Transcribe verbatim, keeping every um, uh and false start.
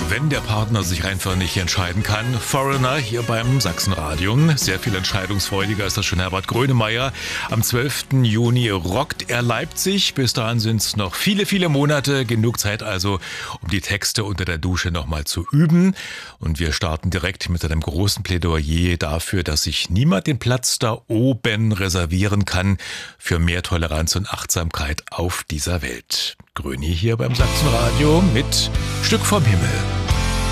wenn der Partner sich einfach nicht entscheiden kann. Foreigner hier beim Sachsenradio. Sehr viel entscheidungsfreudiger ist das schon Herbert Grönemeyer. Am zwölften Juni rockt er Leipzig. Bis dahin sind es noch viele, viele Monate. Genug Zeit also, um die Texte unter der Dusche nochmal zu üben. Und wir starten direkt mit einem großen Plädoyer dafür, dass sich niemand den Platz da oben reservieren kann für mehr Toleranz und Achtsamkeit auf dieser Welt. Gröni hier beim Sachsenradio mit Stück vom Himmel.